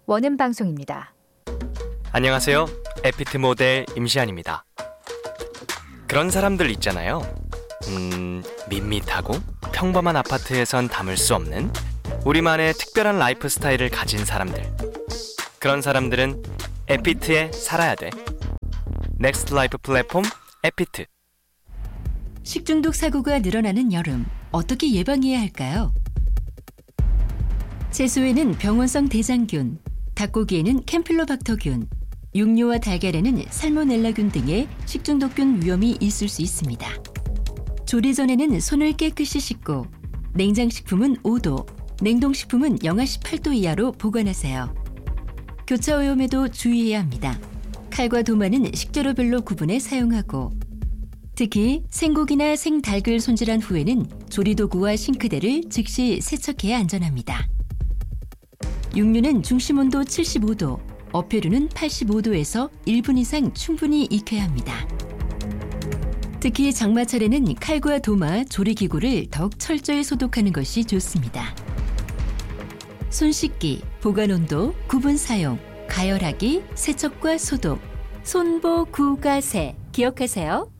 원음 방송입니다. 안녕하세요. 에피트 모델 임시안입니다. 그런 사람들 있잖아요. 밋밋하고 평범한 아파트에선 담을 수 없는 우리만의 특별한 라이프 스타일을 가진 사람들. 그런 사람들은 에피트에 살아야 돼. 넥스트 라이프 플랫폼 에피트. 식중독 사고가 늘어나는 여름, 어떻게 예방해야 할까요? 채소에는 병원성 대장균, 닭고기에는 캠필로박터균, 육류와 달걀에는 살모넬라균 등의 식중독균 위험이 있을 수 있습니다. 조리 전에는 손을 깨끗이 씻고 냉장식품은 5도, 냉동식품은 영하 18도 이하로 보관하세요. 교차 오염에도 주의해야 합니다. 칼과 도마는 식재료별로 구분해 사용하고 특히 생고기나 생닭을 손질한 후에는 조리도구와 싱크대를 즉시 세척해야 안전합니다. 육류는 중심온도 75도, 어패류는 85도에서 1분 이상 충분히 익혀야 합니다. 특히 장마철에는 칼과 도마, 조리기구를 더욱 철저히 소독하는 것이 좋습니다. 손 씻기, 보관온도, 구분 사용, 가열하기, 세척과 소독, 손보구가세 기억하세요.